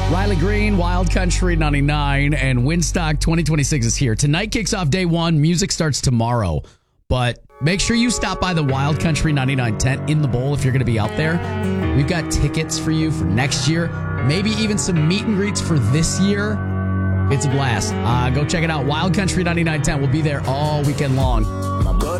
Riley Green, Wild Country 99, and Winstock 2026 is here. Tonight kicks off day one. Music starts tomorrow. But make sure you stop by the Wild Country 99 tent in the bowl if you're going to be out there. We've got tickets for you for next year. Maybe even some meet and greets for this year. It's a blast. Go check it out. Wild Country 99 tent will be there all weekend long.